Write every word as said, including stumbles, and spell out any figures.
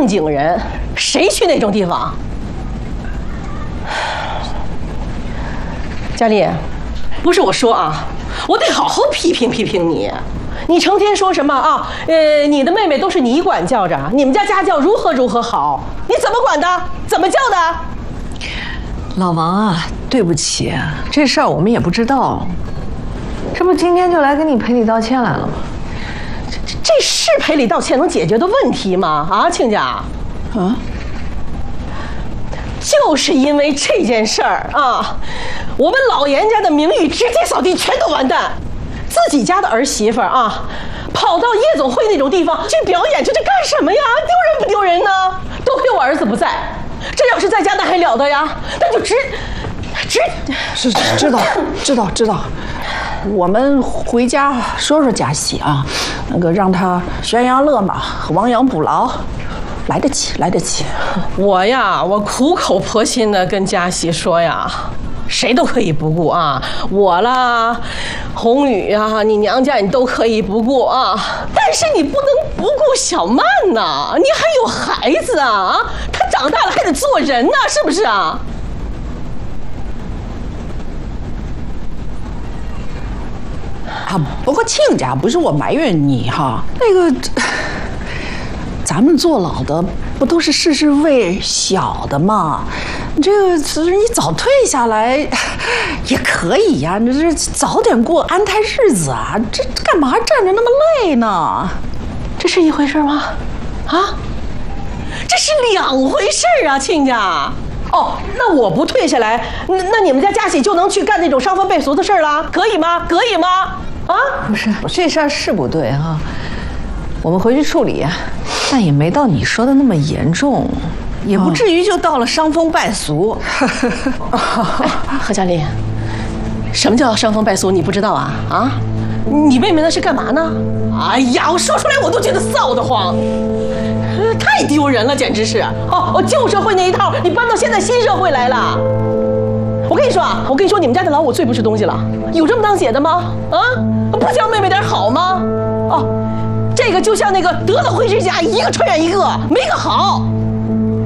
正经人，谁去那种地方？佳丽，不是我说啊，我得好好批评批评你。你成天说什么啊？呃，你的妹妹都是你管教着，你们家家教如何如何好，你怎么管的？怎么教的？ 老王啊，对不起，这事儿我们也不知道。这不今天就来跟你赔礼道歉来了吗？ 这这是赔礼道歉能解决的问题吗？啊，亲家， 啊， 就是因为这件事儿啊，我们老严家的名誉直接扫地，全都完蛋。自己家的儿媳妇啊，跑到夜总会那种地方去表演，这这干什么呀？丢人不丢人呢？多亏我儿子不在，这要是在家那还了得呀？那就直直是知道知道知道。我们回家说说佳喜啊，那个让他悬崖勒马，亡羊补牢，来得及，来得及。 我呀，我苦口婆心的跟佳喜说呀，谁都可以不顾啊，我啦，宏宇啊，你娘家你都可以不顾啊，但是你不能不顾小曼呐，你还有孩子啊，他长大了还得做人呢，是不是啊？ 啊，不过亲家不是我埋怨你哈，那个，咱们坐牢的不都是事事为小的吗？这个你早退下来也可以呀，你这早点过安泰日子啊，这干嘛站着那么累呢？ 这是一回事吗？啊，这是两回事啊，亲家。哦，那我不退下来，那那你们家佳喜就能去干那种伤风败俗的事儿了，可以吗？可以吗？啊， 不是，这事儿是不对哈，我们回去处理，但也没到你说的那么严重，也不至于就到了伤风败俗。 哎，何佳丽，什么叫伤风败俗？你不知道啊？啊，你妹妹那是干嘛呢？哎呀，我说出来我都觉得臊得慌。太丢人了，简直是！哦，我旧社会那一套，你搬到现在新社会来了。我跟你说啊，我跟你说，你们家的牢我最不是东西了，有这么当姐的吗？啊，不教妹妹点好吗？哦，这个就像那个得了灰指甲，一个传染一个，没个好。